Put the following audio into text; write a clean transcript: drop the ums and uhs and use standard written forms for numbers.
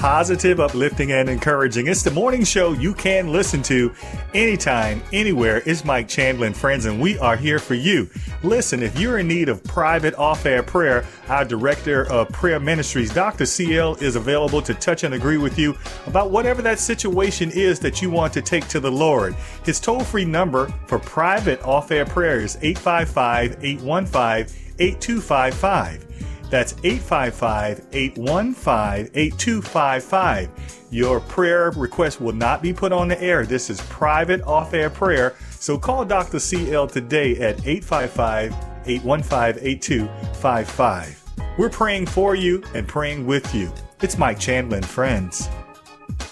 positive, uplifting, and encouraging. It's the morning show you can listen to anytime, anywhere. It's Mike Chandler and friends, and we are here for you. Listen, if you're in need of private off-air prayer, our Director of Prayer Ministries, Dr. CL, is available to touch and agree with you about whatever that situation is that you want to take to the Lord. His toll-free number for private off-air prayer is 855-815-8255. That's 855-815-8255. Your prayer request will not be put on the air. This is private off-air prayer. So call Dr. CL today at 855-815-8255. We're praying for you and praying with you. It's Mike Chandler and friends.